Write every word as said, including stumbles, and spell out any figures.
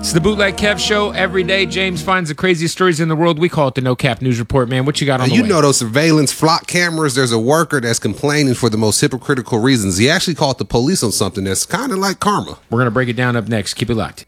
It's the Bootleg Kev Show. Every day, James finds the craziest stories in the world. We call it the No Cap News Report, man. What you got on now, the you way? know those surveillance flock cameras? There's a worker that's complaining for the most hypocritical reasons. He actually called the police on something that's kind of like karma. We're going to break it down up next. Keep it locked.